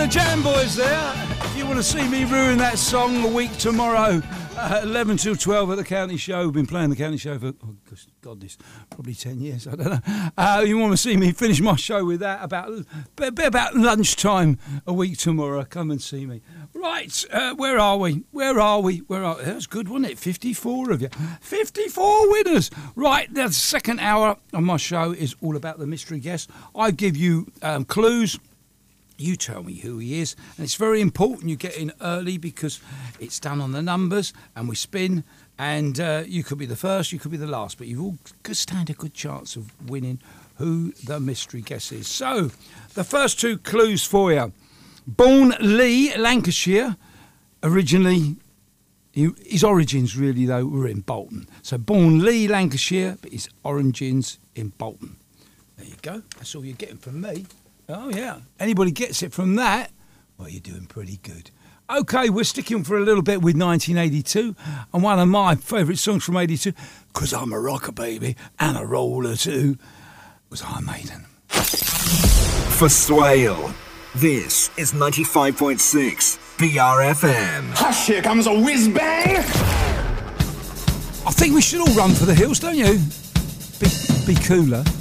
the Jam Boys there. If you want to see me ruin that song a week tomorrow, 11 till 12 at the County Show. We've been playing the County Show for, oh, God, this probably 10 years, I don't know. You want to see me finish my show with that about lunchtime a week tomorrow, come and see me. Right, where are we? That was good, wasn't it? 54 of you. 54 winners. Right, the second hour of my show is all about the mystery guest. I give you clues. You tell me who he is, and it's very important you get in early because it's done on the numbers and we spin, and you could be the first, you could be the last, but you've all stand a good chance of winning who the mystery guest is. So, the first two clues for you. Born Lee, Lancashire, originally, his origins really though were in Bolton. So born Lee, Lancashire, but his origins in Bolton. There you go, that's all you're getting from me. Oh, yeah. Anybody gets it from that, well, you're doing pretty good. OK, we're sticking for a little bit with 1982, and one of my favourite songs from 82, because I'm a rocker, baby, and a roller too, was Iron Maiden. For Swale, this is 95.6 BRFM. Hush, here comes a whiz-bang! I think we should all run for the hills, don't you? Be cooler.